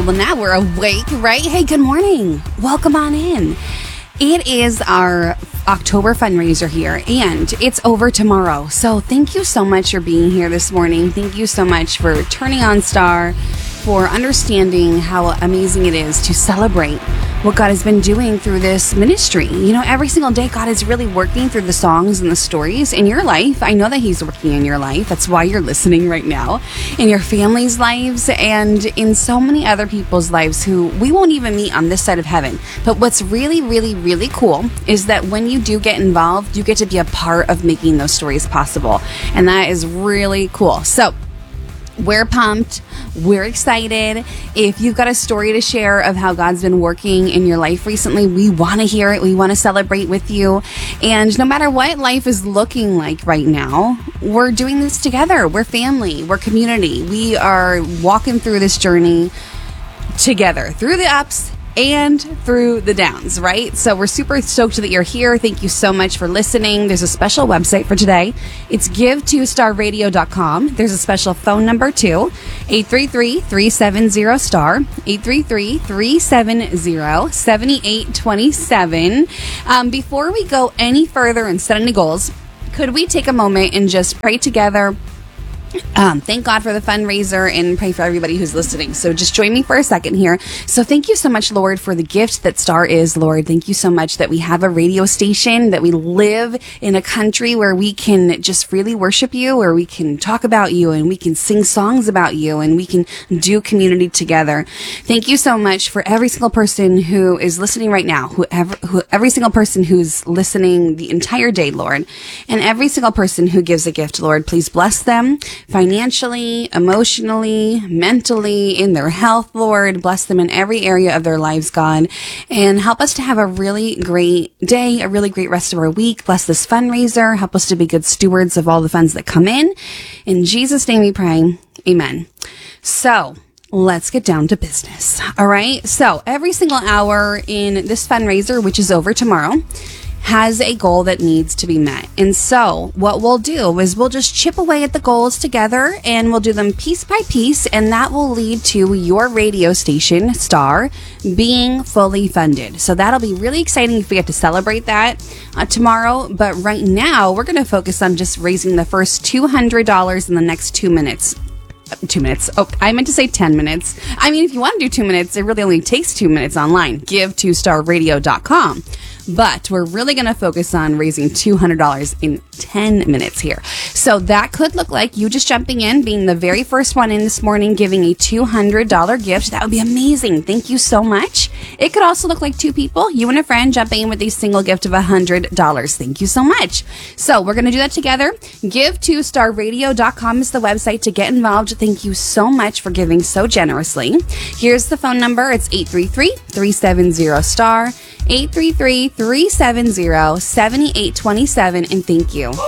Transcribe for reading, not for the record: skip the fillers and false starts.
well, now we're awake, right? Hey, good morning. Welcome on in. It is our October fundraiser here, and it's over tomorrow. So thank you so much for being here this morning. Thank you so much for turning on Star, for understanding how amazing it is to celebrate what God has been doing through this ministry. You know, every single day, God is really working through the songs and the stories in your life. I know that He's working in your life. That's why you're listening right now. In your family's lives and in so many other people's lives who we won't even meet on this side of heaven. But what's really, really, really cool is that when you do get involved, you get to be a part of making those stories possible. And that is really cool. So we're pumped. We're excited. If you've got a story to share of how God's been working in your life recently, we want to hear it. We want to celebrate with you. And no matter what life is looking like right now, we're doing this together. We're family. We're community. We are walking through this journey together, through the ups and through the downs, right? So we're super stoked that you're here. Thank you so much for listening. There's a special website for today. It's give2starradio.com. There's a special phone number too, 833-370-STAR, 833-370-7827. Before we go any further and set any goals, could we take a moment and just pray together? Thank God for the fundraiser and pray for everybody who's listening. So just join me for a second here. So thank you so much, Lord, for the gift that Star is, Lord. Thank you so much that we have a radio station, that we live in a country where we can just really worship you, where we can talk about you and we can sing songs about you and we can do community together. Thank you so much for every single person who is listening right now, every single person who's listening the entire day, Lord, and every single person who gives a gift, Lord. Please bless them financially, emotionally, mentally, in their health, Lord. Bless them in every area of their lives, God. And help us to have a really great day, a really great rest of our week. Bless this fundraiser. Help us to be good stewards of all the funds that come in. In Jesus' name we pray. Amen. So let's get down to business. All right. So every single hour in this fundraiser, which is over tomorrow, has a goal that needs to be met. And so what we'll do is we'll just chip away at the goals together and we'll do them piece by piece, and that will lead to your radio station, Star, being fully funded. So that'll be really exciting if we get to celebrate that tomorrow. But right now, we're going to focus on just raising the first $200 in the next 2 minutes. 2 minutes. Oh, I meant to say 10 minutes. I mean, if you want to do 2 minutes, it really only takes 2 minutes online. give2starradio.com. But we're really going to focus on raising $200 in 10 minutes here. So that could look like you just jumping in, being the very first one in this morning, giving a $200 gift. That would be amazing. Thank you so much. It could also look like two people, you and a friend, jumping in with a single gift of $100. Thank you so much. So we're going to do that together. give2starradio.com is the website to get involved. Thank you so much for giving so generously. Here's the phone number. It's 833-370-STAR, 833-370-7827, and thank you.